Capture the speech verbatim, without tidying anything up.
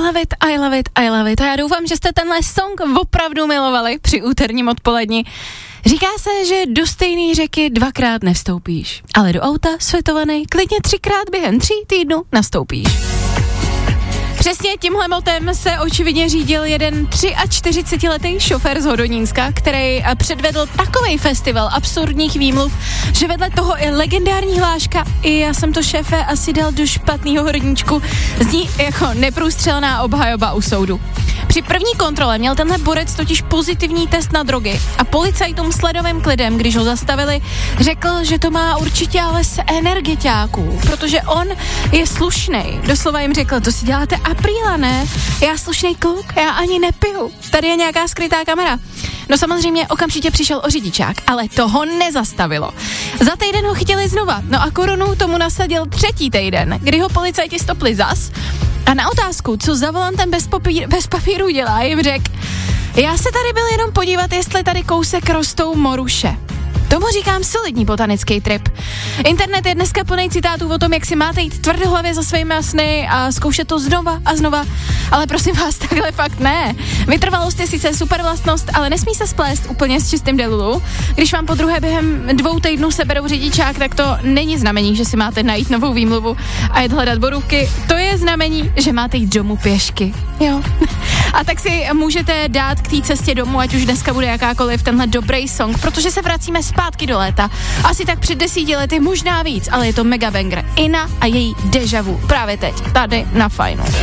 love it, I love it, I love it. A já doufám, že jste tenhle song opravdu milovali při úterním odpoledni. Říká se, že do stejné řeky dvakrát nevstoupíš, ale do auta světovaný klidně třikrát během tří týdnů nastoupíš. Přesně tímhle motem se očividně řídil jeden čtyřicetiletý šofér z Hodonínska, který předvedl takovej festival absurdních výmluv, že vedle toho je legendární hláška i já jsem to šéfe asi dal do špatného horníčku, zní jako neprůstřelná obhajoba u soudu. Při první kontrole měl tenhle borec totiž pozitivní test na drogy a policajtům s ledovým klidem, když ho zastavili, řekl, že to má určitě ale z energetiáků, protože on je slušnej. Doslova jim řekl, to si děláte apríla, ne? Já slušnej kluk, já ani nepiju. Tady je nějaká skrytá kamera. No samozřejmě okamžitě přišel o řidičák, ale toho nezastavilo. Za týden ho chytili znova, no a korunu tomu nasadil třetí týden, kdy ho policajti stopli zas a na otázku, co za volantem bez, popír, bez papíru dělá, jim řekl, já se tady byl jenom podívat, jestli tady kousek rostou moruše. Tomu říkám solidní botanický trip. Internet je dneska plný citátů o tom, jak si máte jít tvrdohlavě za svými sny a zkoušet to znova a znova, ale prosím vás, takhle fakt ne. Vytrvalost je sice super vlastnost, ale nesmí se splést úplně s čistým delulu. Když vám po druhé během dvou týdnů seberou řidičák, tak to není znamení, že si máte najít novou výmluvu a jít hledat borůvky. To je znamení, že máte jít domů pěšky. Jo. A tak si můžete dát k té cestě domů, ať už dneska bude jakákoliv tenhle dobrý song, protože se vracíme zpátky do léta. Asi tak před desíti lety, možná víc, ale je to mega banger. Ina a její Deja Vu právě teď, tady na Fajnu.